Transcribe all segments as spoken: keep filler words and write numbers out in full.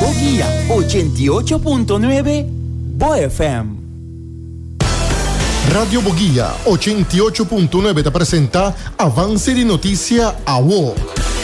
Boguía ochenta y ocho punto nueve Bo F M. Radio Boguía ochenta y ocho punto nueve te presenta Avance de Noticia A W O.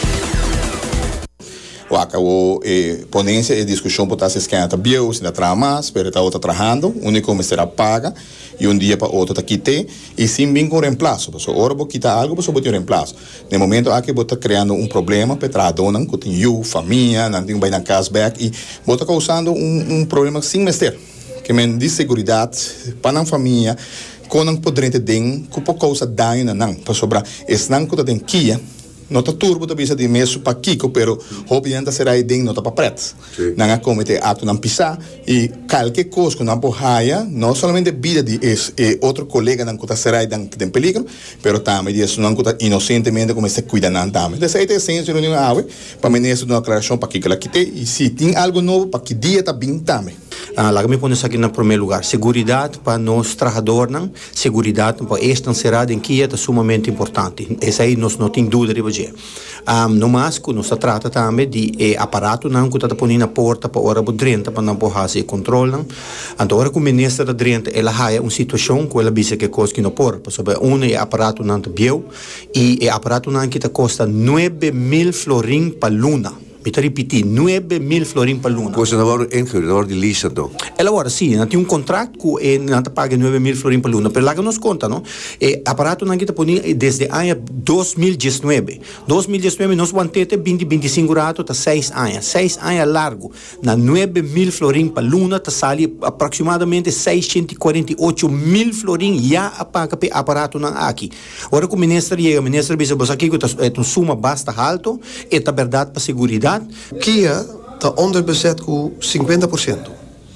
Acabou eh, ponência e discussão por estar se esquenta bio, se ainda tramas, pero está outra trabalhando, único me será paga e um dia para outro está quite e sim bem com reemplaço, porque agora vou quitar algo, para botar reemplaço. No momento aqui vou estar criando um problema para a dona, que tem eu, família, não tem bem na cashback e vou estar causando um, um problema sem mester, que me diz segurança para a família, quando não poderem ter dinheiro, que por causa dano não, para sobrar, esse não que está tem kia. Nota turbo da bisa de meso pa kiko, pero obviamente será idem nota pa pret. Nanga comete ato nan pisar e qualquer coisa que não porraia, não somente vida de es, e outro colega nan kota será idem que tem peligro, pero também de isso não kota inocentemente como se cuida nan também. Dessa aí tem senso no nível ave, para mim isso uma declaração para que ela quite e se tem algo novo para que dia tá bem também. Ah, lá me põe isso aqui no primeiro lugar. Seguridade para nós trabalhadores, seguridade para esta será em que é sumamente importante. Essa aí nós não tem dúvida de você. Um, no mais, que nós trata também de eh, aparato não que está pondo na porta para hora drenta para não porrar se controlam. Então, hora que o ministro da drenta ela há uma situação que ela disse que coisa que não por, para saber um é aparato não te bieu e é aparato não que te custa nove mil florin para luna. Mi te ripeti, nove mil florin per luna. Questo lavoro è incredibile, lavoro di licenza. E lavora, sì, non c'è un contratto che non ti paga nove mil florin per luna, per la che non sconta, no? E apparato non ti pone desde l'anno duemiladiciannove. duemiladiciannove non svantete venti venticinque gradi da sei anni, sei anni a largo. Na nove mil florin per luna ti sali approssimatamente seicentoquarantotto mil florin già a paga per apparato non aqui. Ora che il ministro chega, il ministro dice, "Bosa aqui que é um suma basta alto e ta verdade para seguridade." Kia está onderbezet com cinquenta por cento.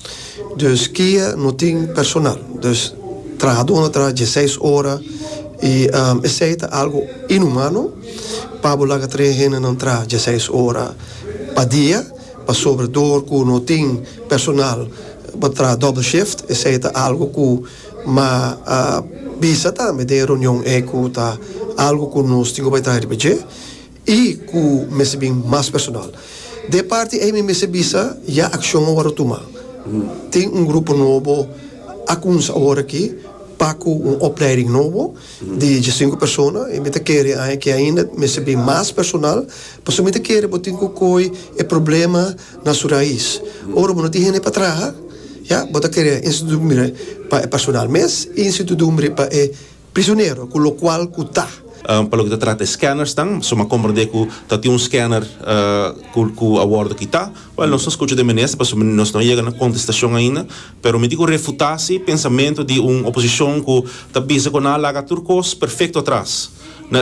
Dus Kia não tem personal. Dus trabalhador trabalha dezesseis horas e um, isso é algo inumano. Para a treina não trabalha dezesseis horas para dia, para sobredor que não tem personal para trabalhar double shift. Isso é algo que mas uh, bisa também de reunião é que tá algo que nós temos que trabalhar de e que recebe mais personal. De parte é me recebe já ação agora tomar. Tem um grupo novo alguns agora aqui para um opleiding novo de cinco pessoas e me quer que ainda recebe mais personal, mas me quer botar com coi é problema na sua raiz. Ora não tem para trás, já bota querer instituto para personal mês e instituto para prisioneiro, com o qual custa. Um, para o que trata de scanners, então, se uma compreender que tem um scanner que uh, a bordo aqui está, well, nós não escutamos de ministro, porque nós não chegamos na contestação ainda, mas me digo refutar-se pensamento de uma oposição que está visa com a laga turcos perfeito atrás.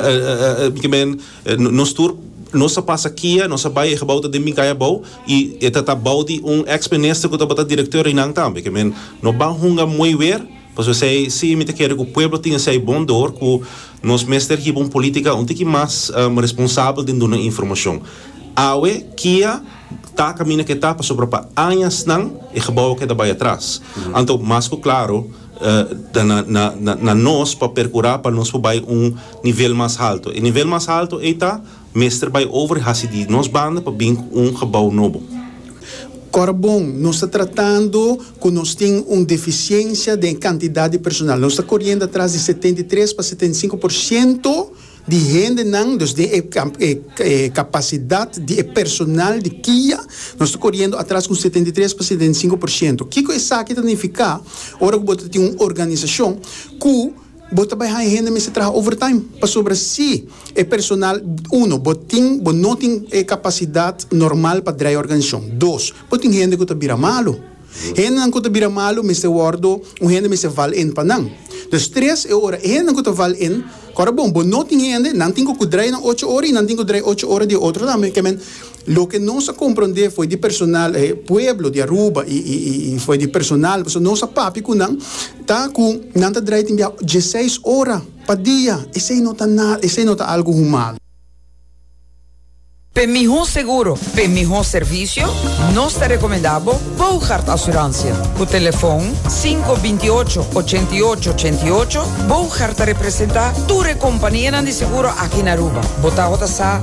Nós tur nós passa aqui, nós vai gebouw de mincaia bouw e это tá bouw de um ex-ministro que está botando diretor em não também, que men não vai hunga muito ver. Porque se se me te quer que o povo tenha sei bom dor que nós mestre que bom política um pouco mais um, responsável de dar informação. Awe kia tá caminho que tá para sobre para anos não e gebouw que da vai atrás. Uhum. Então mais que claro uh, na na na, na nós para percurar para nós para um nível mais alto. E nível mais alto é tá mestre vai over hasidi nós banda para bem um gebouw novo. Agora, bom, nós estamos tratando que nós temos uma deficiência de quantidade de personal. Nós estamos correndo atrás de setenta e três para setenta e cinco por cento de gente, não, de eh, eh, capacidade de personal de Kia. Nós estamos correndo atrás com setenta e três para setenta e cinco por cento. O que isso aqui significa? Agora que você tem uma organização que bota vai há gente me se trabalha overtime para sobre si é personal uno botin bo não tem é capacidade normal para trabalhar a organização dois botin gente que tá vira malo gente não que tá vira malo me se guardo um gente me se vale em panang dos três é hora gente que tá vale em agora bom bo não tem gente não tem que trabalhar na oito horas e não tem que trabalhar oito horas de outro também que men lo que nós compreender foi de personal eh, pueblo de Aruba e, e, e foi de personal porque nós papi com não tá com não tá trabalhando dezesseis horas para dia esse não tá nada esse não tá algo humano. Per mejor seguro, per mejor servicio, nos te recomendamos Bouchard Assurantia. O telefone cinco dois oito, oito oito oito oito. Bouchard representa tu companhia de seguro aqui na Aruba. Bota a